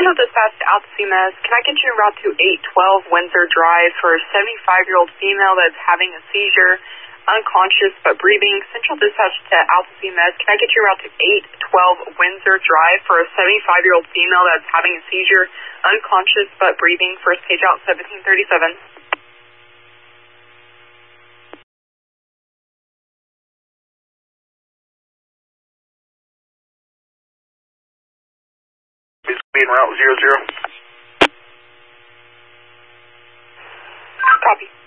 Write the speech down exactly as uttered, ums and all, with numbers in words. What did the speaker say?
Central Dispatch to Alpha C M S. Can I get you en route to eight twelve Windsor Drive for a seventy-five-year-old female that's having a seizure, unconscious but breathing? Central Dispatch to Alpha C M S. Can I get you en route to eight twelve Windsor Drive for a seventy-five-year-old female that's having a seizure, unconscious but breathing? First page out seventeen thirty-seven. Be en route zero zero. Copy.